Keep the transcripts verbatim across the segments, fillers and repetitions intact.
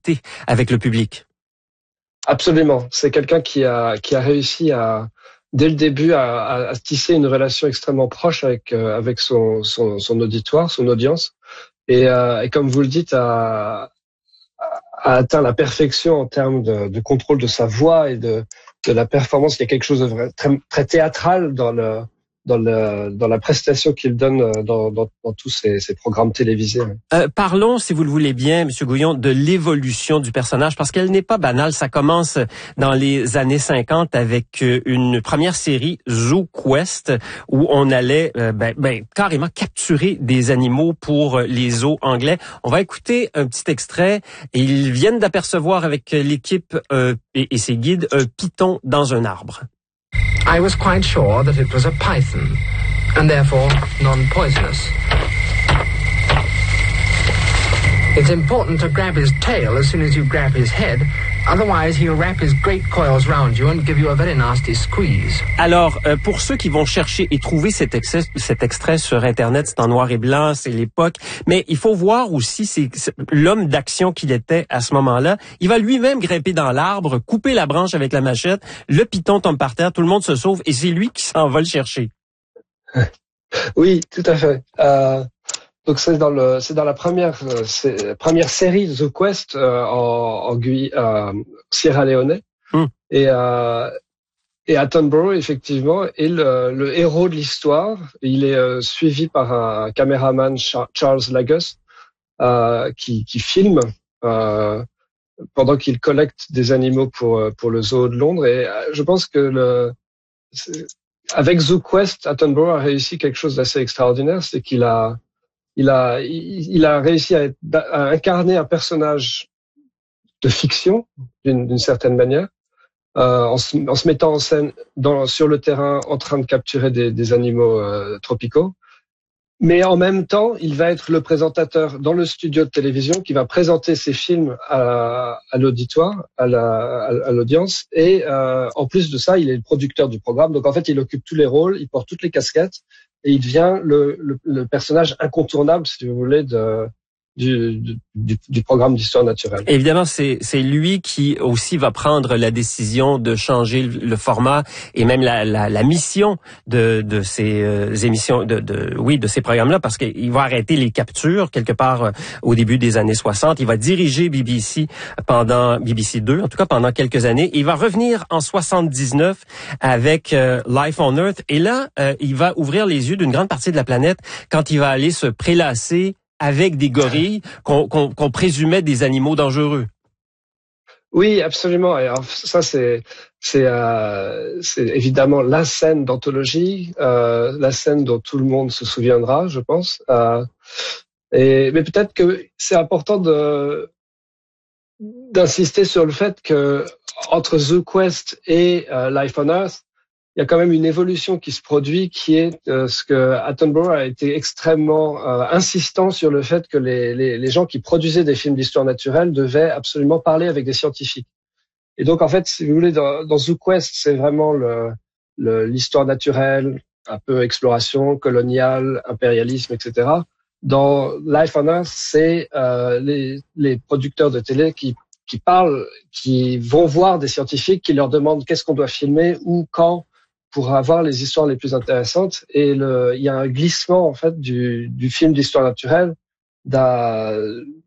connecter avec le public. Absolument. C'est quelqu'un qui a qui a réussi à dès le début à, à, à tisser une relation extrêmement proche avec euh, avec son, son son auditoire, son audience, et, euh, et comme vous le dites, a, a atteint la perfection en termes de, de contrôle de sa voix et de de la performance. Il y a quelque chose de vrai, très très théâtral dans le dans le dans la prestation qu'il donne dans dans, dans tous ces, ces programmes télévisés. Euh, parlons, si vous le voulez bien, Monsieur Gouillon, de l'évolution du personnage, parce qu'elle n'est pas banale. Ça commence dans les années cinquante avec une première série, Zoo Quest, où on allait euh, ben, ben, carrément capturer des animaux pour les zoos anglais. On va écouter un petit extrait. Ils viennent d'apercevoir avec l'équipe euh, et, et ses guides un python dans un arbre. I was quite sure that it was a python, and therefore non-poisonous. It's important to grab his tail as soon as you grab his head, otherwise he'll wrap his great coils round you and give you a very nasty squeeze. Alors, euh, pour ceux qui vont chercher et trouver cet, excès, cet extrait sur Internet, c'est en noir et blanc, c'est l'époque, mais il faut voir aussi c'est, c'est, l'homme d'action qu'il était à ce moment-là. Il va lui-même grimper dans l'arbre, couper la branche avec la machette, le python tombe par terre, tout le monde se sauve et c'est lui qui s'en va le chercher. Oui, tout à fait. Euh... Donc c'est dans le c'est dans la première c'est, première série de The Quest euh, en, en Guyane, euh, Sierra Leone mm. et euh, et Attenborough effectivement est le, le héros de l'histoire. Il est euh, suivi par un caméraman Char- Charles Lagos euh, qui qui filme euh, pendant qu'il collecte des animaux pour pour le zoo de Londres. Et je pense que le avec The Quest, Attenborough a réussi quelque chose d'assez extraordinaire, c'est qu'il a Il a, il a réussi à, être, à incarner un personnage de fiction d'une, d'une certaine manière, euh, en, se, en se mettant en scène dans, sur le terrain, en train de capturer des, des animaux euh, tropicaux. Mais en même temps, il va être le présentateur dans le studio de télévision qui va présenter ses films à, à l'auditoire, à, la, à, à l'audience. Et euh, en plus de ça, il est le producteur du programme. Donc en fait, il occupe tous les rôles, il porte toutes les casquettes. Et il devient le, le, le personnage incontournable, si vous voulez, de, du, du, du programme d'histoire naturelle. Évidemment, c'est, c'est lui qui aussi va prendre la décision de changer le format et même la, la, la mission de, de ces euh, émissions, de, de, oui, de ces programmes-là, parce qu'il va arrêter les captures quelque part euh, au début des années soixante. Il va diriger B B C pendant B B C deux, en tout cas pendant quelques années. Il va revenir en soixante-dix-neuf avec euh, Life on Earth. Et là, euh, il va ouvrir les yeux d'une grande partie de la planète quand il va aller se prélasser avec des gorilles qu'on, qu'on, qu'on présumait des animaux dangereux. Oui, absolument. Et alors, ça, c'est, c'est, euh, c'est évidemment la scène d'anthologie, euh, la scène dont tout le monde se souviendra, je pense. Euh, et, mais peut-être que c'est important de, d'insister sur le fait que entre The Quest et euh, Life on Earth, il y a quand même une évolution qui se produit, qui est euh, ce que Attenborough a été extrêmement euh, insistant sur le fait que les, les, les gens qui produisaient des films d'histoire naturelle devaient absolument parler avec des scientifiques. Et donc, en fait, si vous voulez, dans, dans The Quest, c'est vraiment le, le, l'histoire naturelle, un peu exploration, coloniale, impérialisme, et cetera. Dans Life on Earth, c'est euh, les, les producteurs de télé qui, qui parlent, qui vont voir des scientifiques, qui leur demandent qu'est-ce qu'on doit filmer, où, quand, pour avoir les histoires les plus intéressantes. Et le, il y a un glissement en fait du, du film d'histoire naturelle d'un,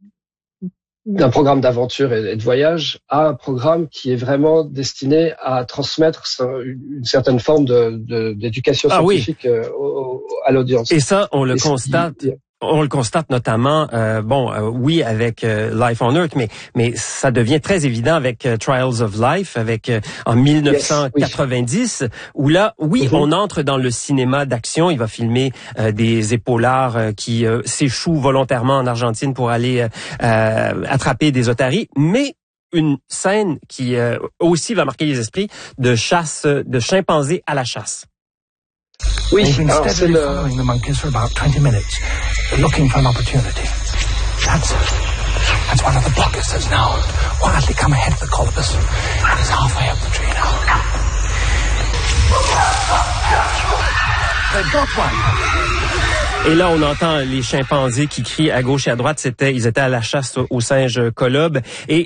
d'un programme d'aventure et de voyage à un programme qui est vraiment destiné à transmettre une certaine forme de, de, d'éducation ah, scientifique oui. au, à l'audience. Et ça, on le et constate. Qui, On le constate notamment, euh, bon, euh, oui, avec euh, Life on Earth, mais mais ça devient très évident avec euh, Trials of Life, avec euh, en dix-neuf cent quatre-vingt-dix, yes, oui. Où là, oui, mm-hmm. on entre dans le cinéma d'action. Il va filmer euh, des épaulards euh, qui euh, s'échouent volontairement en Argentine pour aller euh, euh, attraper des otaries, mais une scène qui euh, aussi va marquer les esprits de chasse, de chimpanzés à la chasse. Oui, alors c'est le... following the monkeys for about twenty minutes, looking for an opportunity. That's that's one of the blockers now. Quietly come ahead of the colobus. It is halfway up the tree now. They've got one. Et là, on entend les chimpanzés qui crient à gauche et à droite. C'était, ils étaient à la chasse aux singes colobes. Et